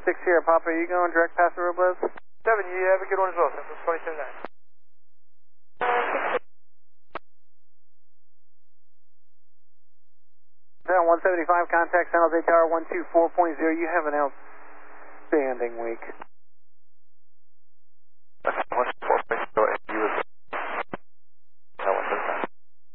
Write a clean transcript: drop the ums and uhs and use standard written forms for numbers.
6 here, Papa, are you going direct past the Robles? 7, you have a good one as well, Central 22.9. Down 175, contact San Jose Tower 124.0. You have an outstanding week.